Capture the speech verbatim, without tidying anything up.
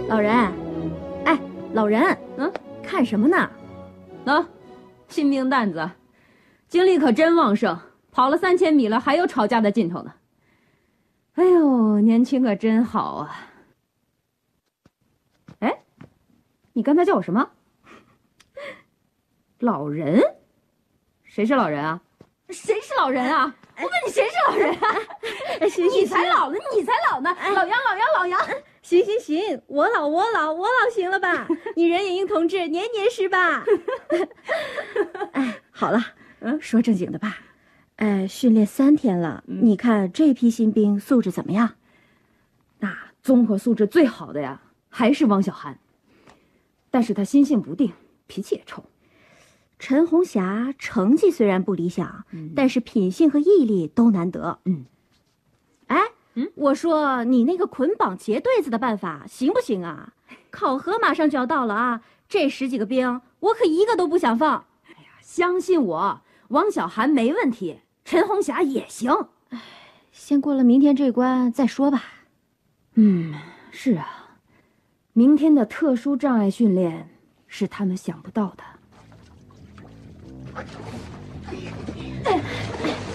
老人，哎，老人， 嗯， 看什么呢？ 喏、啊，新兵蛋子，精力可真旺盛，跑了三千米了，还有吵架的劲头呢。哎呦，年轻可真好啊！哎，你刚才叫我什么？老人？谁是老人啊？谁是老人啊？我问你谁是老人啊？ 哎，行你才老呢，你才老呢！老杨，老杨，老杨！ 行行行，我老我老我老行了吧？你任盈盈同志年年是吧？哎，好了，嗯，说正经的吧。哎，训练三天了，嗯、你看这批新兵素质怎么样？ 那综合素质最好的呀，还是汪小涵。但是他心性不定，脾气也冲。 陈红霞成绩虽然不理想，嗯、但是品性和毅力都难得。嗯，哎，嗯，我说你那个捆绑结对子的办法行不行啊？考核马上就要到了啊，这十几个兵我可一个都不想放。 哎呀，相信我，汪小涵没问题，陈红霞也行。 哎，先过了明天这关再说吧。 嗯，是啊，明天的特殊障碍训练是他们想不到的。 哎